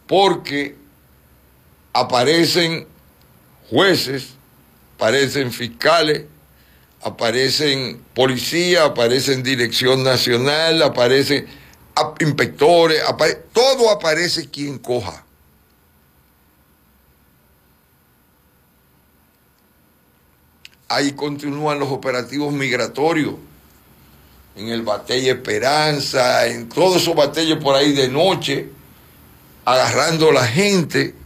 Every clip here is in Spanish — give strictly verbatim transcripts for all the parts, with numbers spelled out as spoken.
porque aparecen jueces, aparecen fiscales, aparecen policías, aparecen dirección nacional, aparecen inspectores, apare todo aparece quien coja. Ahí continúan los operativos migratorios, en el Batey Esperanza, en todos esos batalles por ahí de noche, agarrando a la gente,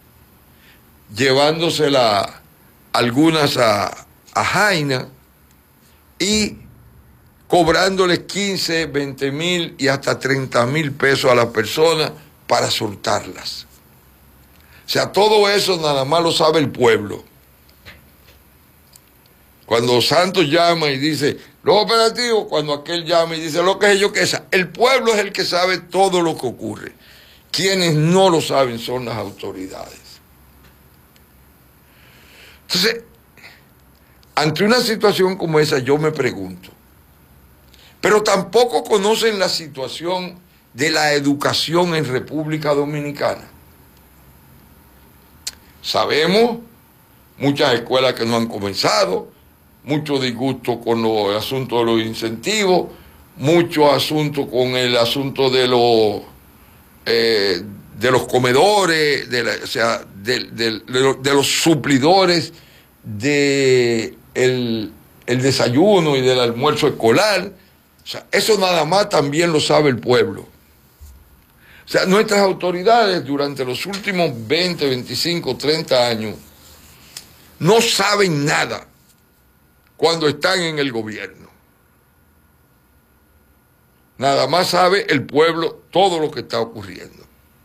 llevándosela algunas a, a Jaina y cobrándoles quince, veinte mil y hasta treinta mil pesos a las personas para soltarlas. O sea, todo eso nada más lo sabe el pueblo. Cuando Santos llama y dice, los operativos, cuando aquel llama y dice, lo que es yo que es, el pueblo es el que sabe todo lo que ocurre. Quienes no lo saben son las autoridades. Entonces, ante una situación como esa, yo me pregunto, pero tampoco conocen la situación de la educación en República Dominicana. Sabemos muchas escuelas que no han comenzado, mucho disgusto con los asuntos de los incentivos, mucho asunto con el asunto de los eh, de los comedores, de la, o sea, de, de, de, los, de los suplidores de el, el desayuno y del almuerzo escolar. O sea, eso nada más también lo sabe el pueblo. O sea, nuestras autoridades durante los últimos veinte, veinticinco, treinta años no saben nada cuando están en el gobierno. Nada más sabe el pueblo todo lo que está ocurriendo.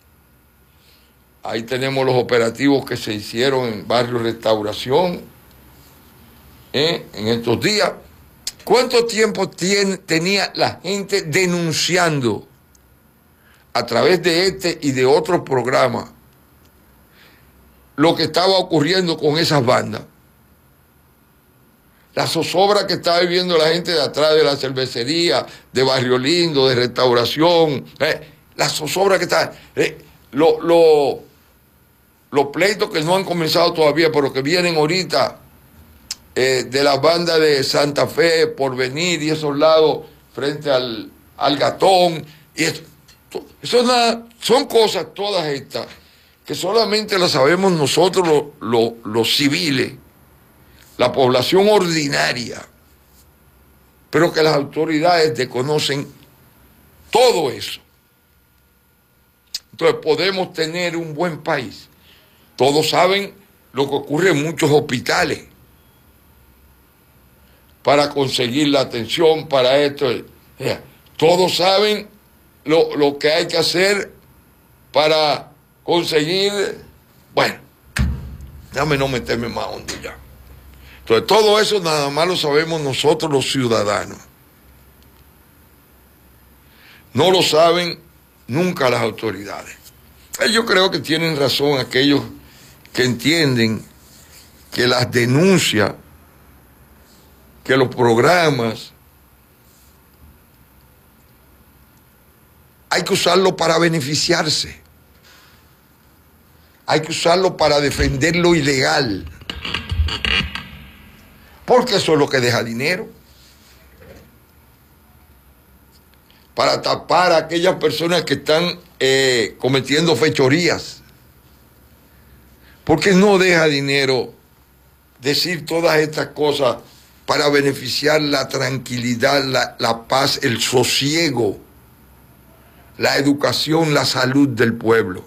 Ahí tenemos los operativos que se hicieron en Barrio Restauración ¿eh? en estos días. ¿Cuánto tiempo tiene, tenía la gente denunciando a través de este y de otros programas lo que estaba ocurriendo con esas bandas? La zozobra que estaba viviendo la gente de atrás de la cervecería, de Barrio Lindo, de Restauración, eh, la zozobra que está, eh, los lo, lo pleitos que no han comenzado todavía, pero que vienen ahorita, eh, de las bandas de Santa Fe, Porvenir y esos lados, frente al, al Gatón, y eso, eso nada, son cosas todas estas, que solamente las sabemos nosotros los, los, los civiles, la población ordinaria, pero que las autoridades desconocen todo eso. Entonces podemos tener un buen país. Todos saben lo que ocurre en muchos hospitales para conseguir la atención, para esto. Todos saben lo, lo que hay que hacer para conseguir, bueno, déjame no meterme más hondo ya. Entonces, todo eso nada más lo sabemos nosotros los ciudadanos. No lo saben nunca las autoridades. Yo creo que tienen razón aquellos que entienden que las denuncias, que los programas, hay que usarlo para beneficiarse. Hay que usarlo para defender lo ilegal. Porque eso es lo que deja dinero. Para tapar a aquellas personas que están eh, cometiendo fechorías. Porque no deja dinero decir todas estas cosas para beneficiar la tranquilidad, la, la paz, el sosiego, la educación, la salud del pueblo.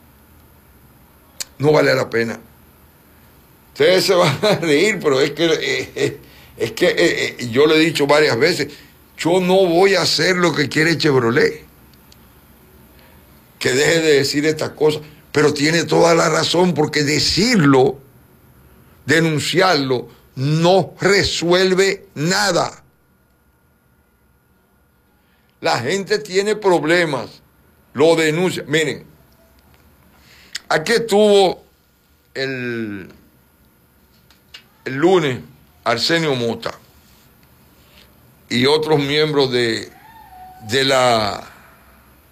No vale la pena. Ustedes se van a reír, pero es que, eh, eh, es que eh, eh, yo le he dicho varias veces, yo no voy a hacer lo que quiere Chevrolet. Que deje de decir estas cosas, pero tiene toda la razón, porque decirlo, denunciarlo, no resuelve nada. La gente tiene problemas, lo denuncia. Miren, aquí estuvo el... el lunes Arsenio Mota y otros miembros de, de la